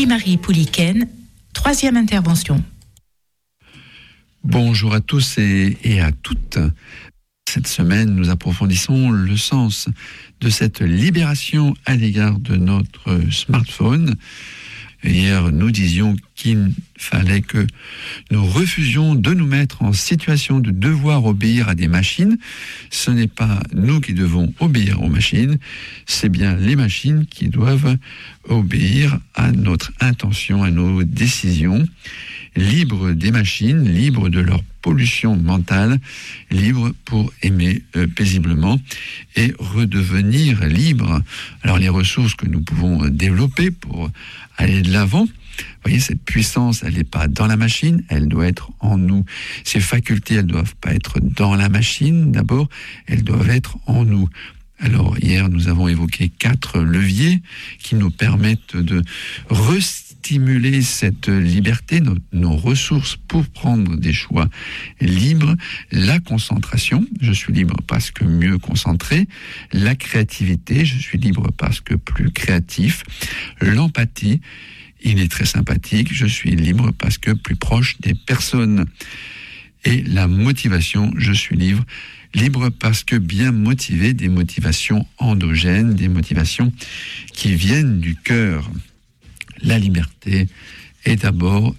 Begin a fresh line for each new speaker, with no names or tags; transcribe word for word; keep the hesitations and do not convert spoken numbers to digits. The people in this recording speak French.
Louis-Marie Pouliken, troisième intervention.
Bonjour à tous et, et à toutes. Cette semaine, nous approfondissons le sens de cette libération à l'égard de notre smartphone. Hier, nous disions qu'il fallait que nous refusions de nous mettre en situation de devoir obéir à des machines. Ce n'est pas nous qui devons obéir aux machines, c'est bien les machines qui doivent obéir à notre intention, à nos décisions. Libres des machines, libres de leur pollution mentale, libres pour aimer euh, paisiblement et redevenir libres. Alors les ressources que nous pouvons développer pour aller de l'avant, vous voyez, cette puissance, elle n'est pas dans la machine, elle doit être en nous. Ces facultés, elles ne doivent pas être dans la machine d'abord, elles doivent être en nous. Alors hier, nous avons évoqué quatre leviers qui nous permettent de restimuler cette liberté, nos, nos ressources pour prendre des choix libres. La concentration, je suis libre parce que mieux concentré. La créativité, je suis libre parce que plus créatif. L'empathie, il est très sympathique, je suis libre parce que plus proche des personnes. Et la motivation, je suis libre. Libre parce que bien motivé, des motivations endogènes, des motivations qui viennent du cœur. La liberté est d'abord